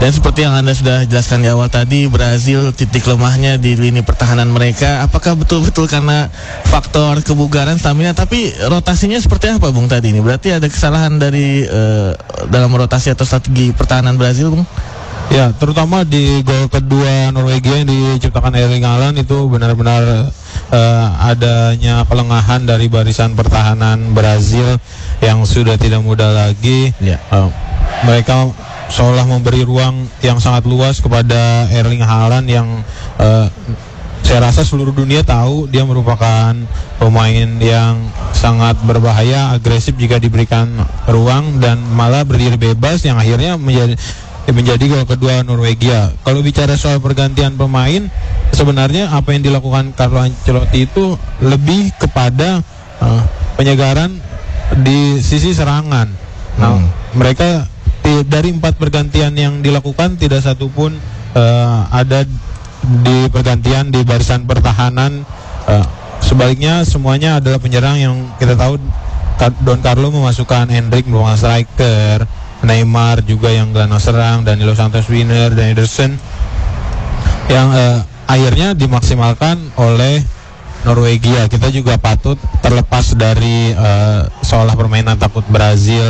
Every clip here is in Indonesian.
Dan seperti yang Anda sudah jelaskan di awal tadi, Brazil titik lemahnya di lini pertahanan mereka. Apakah betul-betul karena faktor kebugaran, stamina? Tapi rotasinya seperti apa, Bung, tadi ini? Berarti ada kesalahan dari dalam rotasi atau strategi pertahanan Brazil, Bung? Ya, terutama di gol kedua Norwegia yang diciptakan Erling Haaland itu benar-benar adanya kelengahan dari barisan pertahanan Brazil yang sudah tidak mudah lagi. Mereka seolah memberi ruang yang sangat luas kepada Erling Haaland yang saya rasa seluruh dunia tahu dia merupakan pemain yang sangat berbahaya, agresif jika diberikan ruang, dan malah berdiri bebas yang akhirnya menjadi gol kedua Norwegia. Kalau bicara soal pergantian pemain, sebenarnya apa yang dilakukan Carlo Ancelotti itu lebih kepada penyegaran di sisi serangan. Mereka dari 4 pergantian yang dilakukan tidak satupun ada di pergantian di barisan pertahanan. Sebaliknya semuanya adalah penyerang yang kita tahu Don Carlo memasukkan Endrick merupakan striker, Neymar juga yang gelandang serang, Danilo Santos Winner, dan Ederson yang akhirnya dimaksimalkan oleh Norwegia. Kita juga patut terlepas dari seolah permainan takut Brazil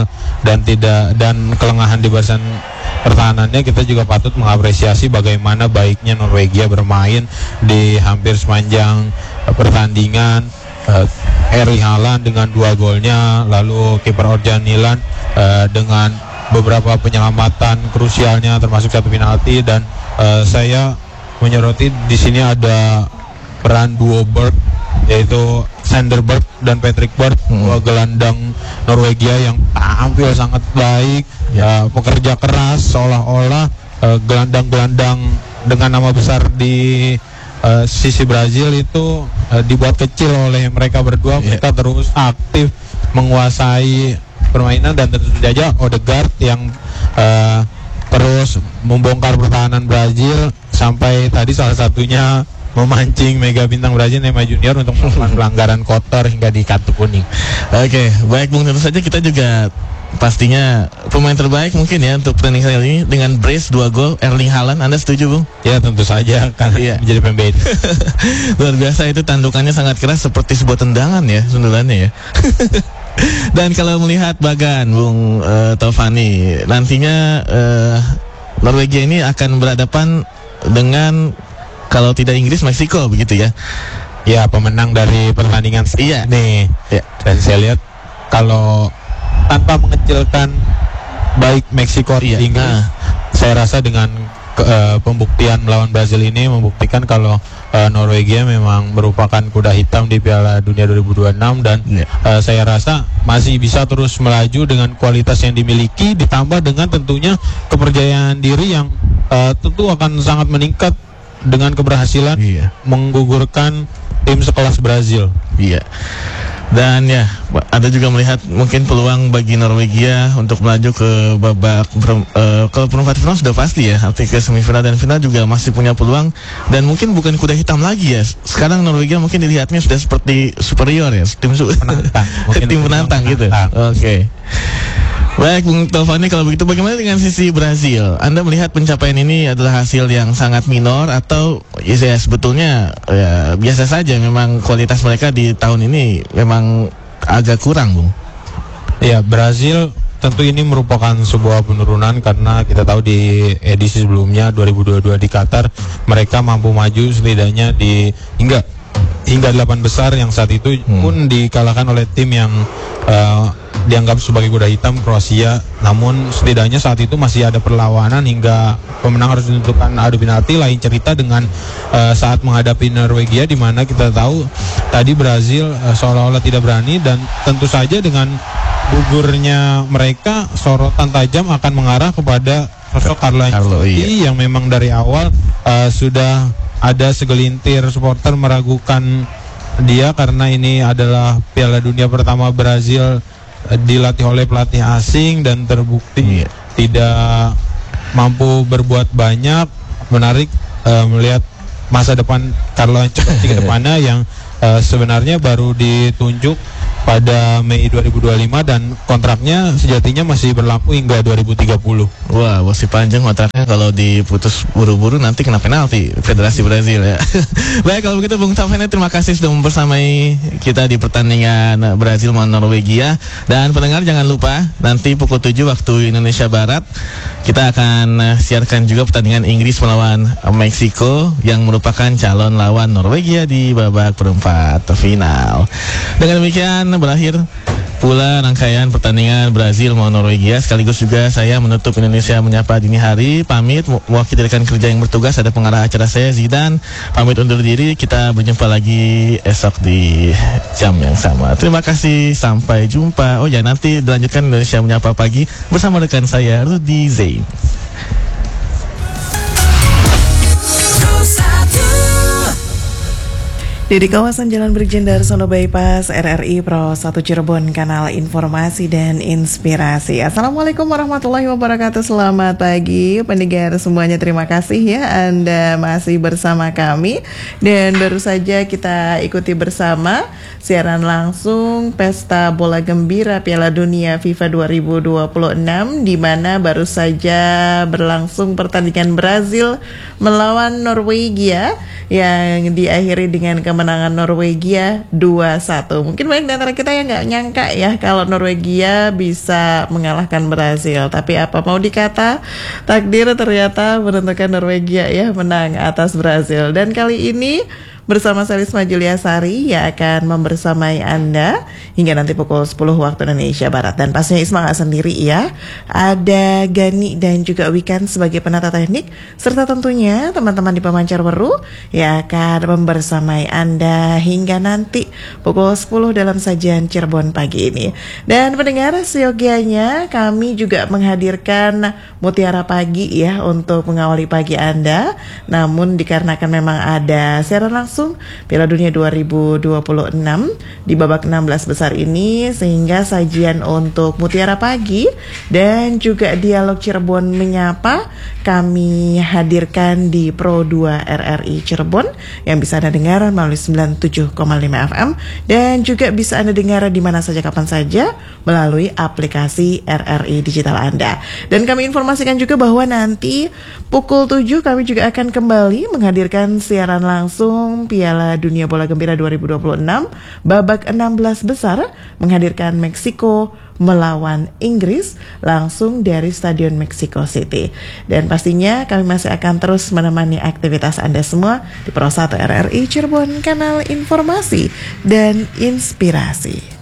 dan kelengahan di barisan pertahanannya, kita juga patut mengapresiasi bagaimana baiknya Norwegia bermain di hampir sepanjang pertandingan. Erling Haaland dengan 2 golnya, lalu kiper Orjan Nilan dengan beberapa penyelamatan krusialnya termasuk 1 penalti, dan saya menyoroti di sini ada peran duo Berg, yaitu Sander Berg dan Patrick Berg, dua gelandang Norwegia yang tampil sangat baik, pekerja keras, seolah-olah gelandang-gelandang dengan nama besar di sisi Brazil itu dibuat kecil oleh mereka berdua. Mereka terus aktif menguasai permainan, dan tentu saja Odegaard yang terus membongkar pertahanan Brazil sampai tadi salah satunya memancing mega bintang Brazil Neymar Junior untuk melakukan pelanggaran kotor hingga di kartu kuning. Oke, baik Bung, tentu saja kita juga pastinya pemain terbaik mungkin ya untuk pertandingan kali ini dengan brace 2 gol Erling Haaland. Anda setuju, Bung? Ya, tentu saja karena menjadi pembeda. Luar biasa, itu tandukannya sangat keras seperti sebuah tendangan ya sundulannya ya. Dan kalau melihat Bagan, Bung Taufani, nantinya Norwegia ini akan berhadapan dengan, kalau tidak Inggris, Meksiko, begitu ya? Ya, pemenang dari pertandingan ini. Ya. Dan saya lihat kalau tanpa mengecilkan baik Meksiko atau Inggris, saya rasa dengan pembuktian melawan Brazil ini membuktikan kalau Norwegia memang merupakan kuda hitam di Piala Dunia 2026, dan saya rasa masih bisa terus melaju dengan kualitas yang dimiliki, ditambah dengan tentunya kepercayaan diri yang tentu akan sangat meningkat dengan keberhasilan menggugurkan tim sekelas Brazil. Dan ya, Anda juga melihat mungkin peluang bagi Norwegia untuk melaju ke babak ke perempat final sudah pasti ya. Artinya ke semifinal dan final juga masih punya peluang, dan mungkin bukan kuda hitam lagi ya. Sekarang Norwegia mungkin dilihatnya sudah seperti superior ya, tim penantang, tim penantang gitu. Oke. Baik, Bung Taufani, kalau begitu bagaimana dengan sisi Brazil? Anda melihat pencapaian ini adalah hasil yang sangat minor atau ya sebetulnya ya, biasa saja, memang kualitas mereka di tahun ini memang agak kurang, Bung? Ya, Brazil tentu ini merupakan sebuah penurunan karena kita tahu di edisi sebelumnya 2022 di Qatar mereka mampu maju setidaknya hingga 8 besar, yang saat itu pun dikalahkan oleh tim yang dianggap sebagai kuda hitam, Kroasia. Namun setidaknya saat itu masih ada perlawanan hingga pemenang harus ditentukan adu penalti. Lain cerita dengan saat menghadapi Norwegia, di mana kita tahu tadi Brazil seolah-olah tidak berani, dan tentu saja dengan gugurnya mereka sorotan tajam akan mengarah kepada sosok Carlo Ancelotti yang memang dari awal sudah ada segelintir supporter meragukan dia karena ini adalah Piala Dunia pertama Brazil dilatih oleh pelatih asing dan terbukti tidak mampu berbuat banyak. Menarik melihat masa depan Carlo Ancelotti ke depannya yang sebenarnya baru ditunjuk pada Mei 2025 dan kontraknya sejatinya masih berlaku hingga 2030. Wah, masih panjang kontraknya. kalau diputus buru-buru nanti kena penalti Federasi Brazil ya. Baik, kalau begitu Bung Taufani, terima kasih sudah membersamai kita di pertandingan Brazil melawan Norwegia. Dan pendengar jangan lupa nanti pukul 7 waktu Indonesia Barat kita akan siarkan juga pertandingan Inggris melawan Meksiko yang merupakan calon lawan Norwegia di babak perempat final. Dengan demikian berakhir pula rangkaian pertandingan Brazil melawan Norwegia. Sekaligus juga saya menutup Indonesia Menyapa dini hari. Pamit mewakili rekan kerja yang bertugas, ada pengarah acara saya Zidan. Pamit undur diri, kita berjumpa lagi esok di jam yang sama. Terima kasih, sampai jumpa. Oh ya, nanti dilanjutkan Indonesia Menyapa pagi bersama rekan saya Rudy Zain. Di kawasan Jalan Brigjen Darsono Bypass RRI Pro 1 Cirebon, kanal informasi dan inspirasi. Assalamualaikum warahmatullahi wabarakatuh. Selamat pagi pendengar semuanya, terima kasih ya Anda masih bersama kami. Dan baru saja kita ikuti bersama siaran langsung Pesta Bola Gembira Piala Dunia FIFA 2026, di mana baru saja berlangsung pertandingan Brazil melawan Norwegia yang diakhiri dengan kemenangan Norwegia 2-1. Mungkin banyak dari kita yang nggak nyangka ya kalau Norwegia bisa mengalahkan Brazil. Tapi apa mau dikata, takdir ternyata menentukan Norwegia ya menang atas Brazil. Dan kali ini bersama saya Risma Juliasari yang akan membersamai Anda hingga nanti pukul 10 waktu Indonesia Barat. Dan pastinya Isma gak sendiri ya, ada Gani dan juga Wikan sebagai penata teknik, serta tentunya teman-teman di pemancar weru yang akan membersamai Anda hingga nanti pukul 10 dalam sajian Cirebon pagi ini. Dan pendengar, seyogianya kami juga menghadirkan Mutiara Pagi ya untuk mengawali pagi Anda. Namun dikarenakan memang ada siaran langsung Piala Dunia 2026 di babak 16 besar ini, sehingga sajian untuk Mutiara Pagi dan juga Dialog Cirebon Menyapa kami hadirkan di Pro 2 RRI Cirebon yang bisa Anda dengar melalui 97,5 FM dan juga bisa Anda dengar di mana saja kapan saja melalui aplikasi RRI digital Anda. Dan kami informasikan juga bahwa nanti pukul 7 kami juga akan kembali menghadirkan siaran langsung Piala Dunia Bola Gembira 2026 babak 16 besar, menghadirkan Meksiko melawan Inggris langsung dari Stadion Mexico City. Dan pastinya kami masih akan terus menemani aktivitas Anda semua di Pro 1 RRI Cirebon, kanal informasi dan inspirasi.